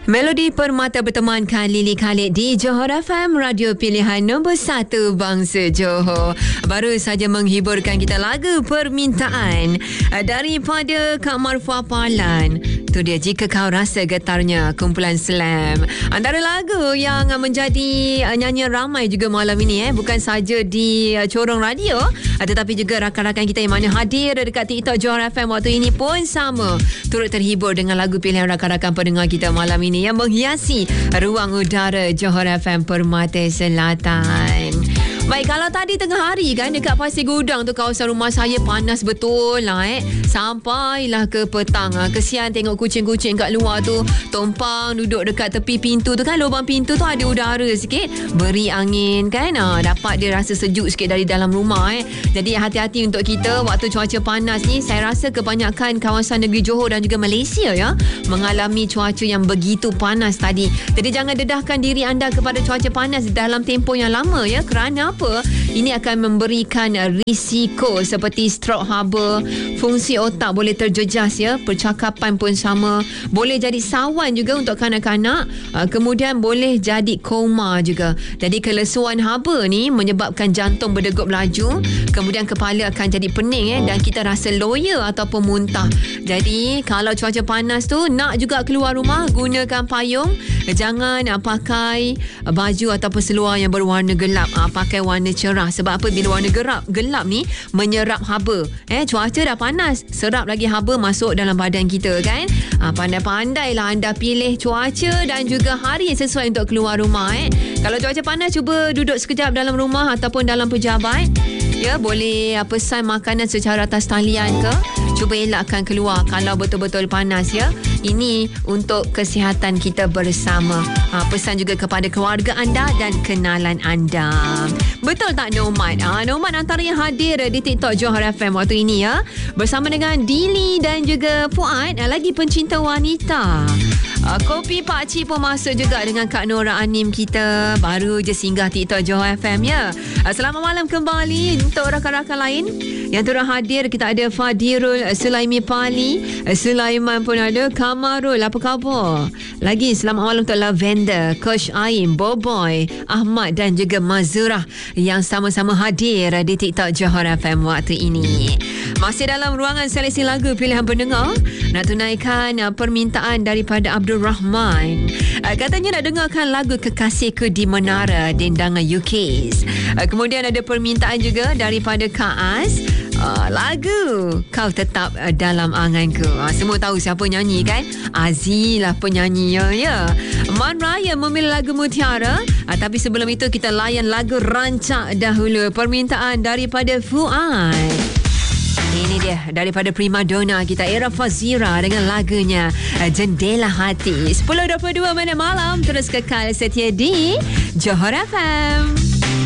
Melodi Permata bertemankan Lily Khalid di Johor FM, radio pilihan nombor 1 bangsa Johor. Baru saja menghiburkan kita lagu permintaan daripada Kak Marfua Palan. Tu dia, Jika Kau Rasa Getarnya, kumpulan Slam. Antara lagu yang menjadi nyanyian ramai juga malam ini, bukan saja di corong radio, tetapi juga rakan-rakan kita yang mana hadir dekat TikTok Johor FM waktu ini pun sama turut terhibur dengan lagu pilihan rakan-rakan pendengar kita malam ini yang menghiasi ruang udara Johor FM Permata Selatan. Baik, kalau tadi tengah hari kan dekat Pasir Gudang tu, kawasan rumah saya panas betul lah sampailah ke petang. Kesian tengok kucing-kucing kat luar tu tumpang duduk dekat tepi pintu tu kan, lubang pintu tu ada udara sikit, beri angin kan, dapat dia rasa sejuk sikit dari dalam rumah Jadi hati-hati untuk kita waktu cuaca panas ni. Saya rasa kebanyakan kawasan negeri Johor dan juga Malaysia mengalami cuaca yang begitu panas tadi. Jadi jangan dedahkan diri anda kepada cuaca panas dalam tempoh yang lama kerana ini akan memberikan risiko seperti stroke haba, fungsi otak boleh terjejas percakapan pun sama, boleh jadi sawan juga untuk kanak-kanak, kemudian boleh jadi koma juga. Jadi kelesuan haba ni menyebabkan jantung berdegup laju, kemudian kepala akan jadi pening dan kita rasa loya ataupun muntah. Jadi kalau cuaca panas tu nak juga keluar rumah, gunakan payung, jangan pakai baju ataupun seluar yang berwarna gelap, pakai warna cerah. Sebab apa? Bila warna gelap ni menyerap haba. Cuaca dah panas, serap lagi haba masuk dalam badan kita kan. Pandai-pandailah anda pilih cuaca dan juga hari yang sesuai untuk keluar rumah. Kalau cuaca panas, cuba duduk sekejap dalam rumah ataupun dalam pejabat. Boleh pesan makanan secara atas talian ke. Cuba elakkan keluar kalau betul-betul panas Ini untuk kesihatan kita bersama. Pesan juga kepada keluarga anda dan kenalan anda. Betul tak Nomat? Nomat antara yang hadir di TikTok Johor FM waktu ini bersama dengan Dili dan juga Fuad, lagi pencinta wanita. Kopi Pakcik pun masuk juga dengan Kak Nora Anim kita. Baru je singgah TikTok Johor FM Selamat malam kembali untuk rakan-rakan lain yang turut hadir. Kita ada Fadirul Sulaimi Pali, Sulaiman pun ada, Kamarul, apa khabar? Lagi selamat malam untuk Lavender, Coach Aim, Boboy, Ahmad dan juga Mazurah yang sama-sama hadir di TikTok Johor FM waktu ini. Masih dalam ruangan seleksi lagu pilihan pendengar, nak tunaikan permintaan daripada Abdul Rahman. Katanya nak dengarkan lagu Kekasihku di Menara Dendangan UK's. Kemudian ada permintaan juga daripada Kak Az, lagu Kau Tetap Dalam Anganku. Semua tahu siapa nyanyi kan? Aziz lah penyanyinya Man Raya memilih lagu Mutiara. Tapi sebelum itu kita layan lagu rancak dahulu. Permintaan daripada Fuad. Ini dia daripada prima donna kita Era Fazira dengan lagunya Jendela Hati. 10.22 malam terus kekal setia di Johor FM.